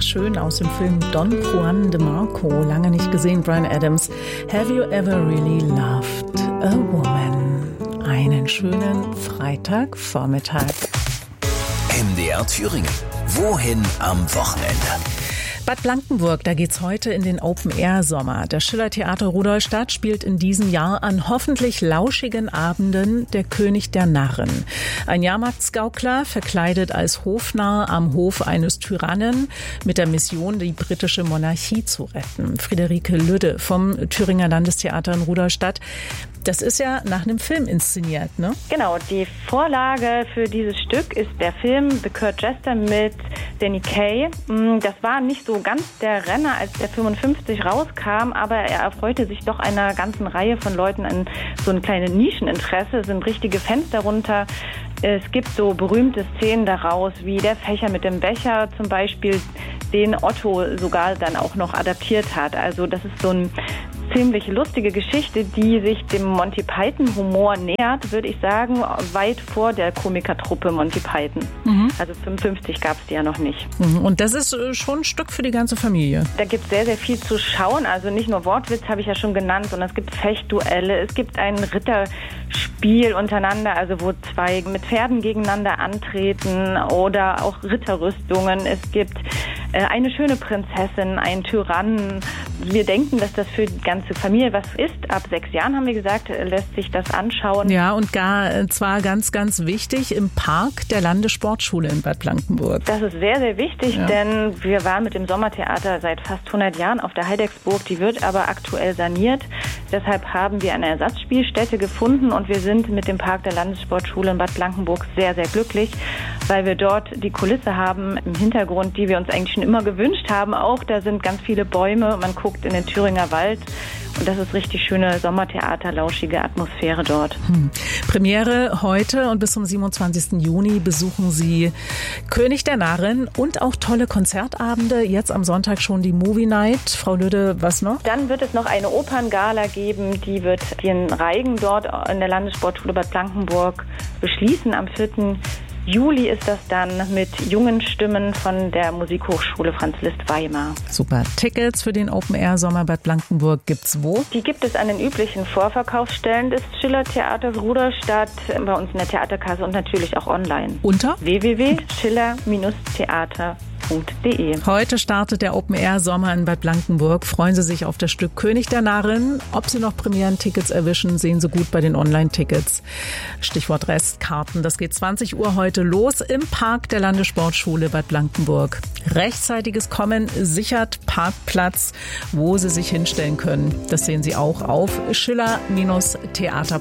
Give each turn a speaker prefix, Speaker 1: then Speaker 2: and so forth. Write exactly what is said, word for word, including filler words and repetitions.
Speaker 1: schön aus dem Film Don Juan de Marco. Lange nicht gesehen, Bryan Adams. Have you ever really loved a woman? Einen schönen Freitagvormittag.
Speaker 2: M D R Thüringen. Wohin am Wochenende?
Speaker 1: Bad Blankenburg, da geht's heute in den Open-Air-Sommer. Das Schillertheater Rudolstadt spielt in diesem Jahr an hoffentlich lauschigen Abenden Der König der Narren. Ein Jahrmarktsgaukler, verkleidet als Hofnarr am Hof eines Tyrannen, mit der Mission, die britische Monarchie zu retten. Friederike Lüdde vom Thüringer Landestheater in Rudolstadt. Das ist ja nach einem Film inszeniert, ne?
Speaker 3: Genau, die Vorlage für dieses Stück ist der Film The Kurt Jester mit Danny Kaye. Das war nicht so ganz der Renner, als der fünfundfünfzig rauskam, aber er erfreute sich doch einer ganzen Reihe von Leuten an so ein kleines Nischeninteresse, es sind richtige Fans darunter. Es gibt so berühmte Szenen daraus, wie der Fächer mit dem Becher zum Beispiel, den Otto sogar dann auch noch adaptiert hat. Also das ist so ein ziemlich lustige Geschichte, die sich dem Monty Python Humor nähert, würde ich sagen, weit vor der Komikertruppe Monty Python. Mhm. Also fünfundfünfzig gab es die ja noch nicht.
Speaker 1: Mhm. Und das ist schon ein Stück für die ganze Familie.
Speaker 3: Da gibt es sehr, sehr viel zu schauen. Also nicht nur Wortwitz, habe ich ja schon genannt, sondern es gibt Fechtduelle, es gibt ein Ritterspiel untereinander, also wo zwei mit Pferden gegeneinander antreten oder auch Ritterrüstungen. Es gibt äh, eine schöne Prinzessin, einen Tyrannen. Wir denken, dass das für die ganze Familie was ist. Ab sechs Jahren, haben wir gesagt, lässt sich das anschauen.
Speaker 1: Ja, und gar zwar ganz, ganz wichtig, im Park der Landessportschule in Bad Blankenburg.
Speaker 3: Das ist sehr, sehr wichtig, ja. Denn wir waren mit dem Sommertheater seit fast hundert Jahren auf der Heidecksburg. Die wird aber aktuell saniert. Deshalb haben wir eine Ersatzspielstätte gefunden und wir sind mit dem Park der Landessportschule in Bad Blankenburg sehr, sehr glücklich, weil wir dort die Kulisse haben im Hintergrund, die wir uns eigentlich schon immer gewünscht haben. Auch da sind ganz viele Bäume. Man guckt in den Thüringer Wald. Und das ist richtig schöne Sommertheater, lauschige Atmosphäre dort.
Speaker 1: Hm. Premiere heute und bis zum siebenundzwanzigsten Juni besuchen Sie König der Narren und auch tolle Konzertabende. Jetzt am Sonntag schon die Movie Night. Frau Lüdde, was noch?
Speaker 3: Dann wird es noch eine Operngala geben. Die wird den Reigen dort in der Landessportschule Bad Blankenburg beschließen am vierten Juli ist das dann mit jungen Stimmen von der Musikhochschule Franz Liszt Weimar.
Speaker 1: Super. Tickets für den Open-Air-Sommer Bad Blankenburg gibt's wo?
Speaker 3: Die gibt es an den üblichen Vorverkaufsstellen des Schillertheaters Rudolstadt, bei uns in der Theaterkasse und natürlich auch online.
Speaker 1: Unter?
Speaker 3: w w w punkt schiller Bindestrich theater punkt de.
Speaker 1: Heute startet der Open-Air-Sommer in Bad Blankenburg. Freuen Sie sich auf das Stück König der Narren. Ob Sie noch Premieren-Tickets erwischen, sehen Sie gut bei den Online-Tickets. Stichwort Restkarten. Das geht zwanzig Uhr heute los im Park der Landessportschule Bad Blankenburg. Rechtzeitiges Kommen sichert Parkplatz, wo Sie sich hinstellen können. Das sehen Sie auch auf schiller Bindestrich theater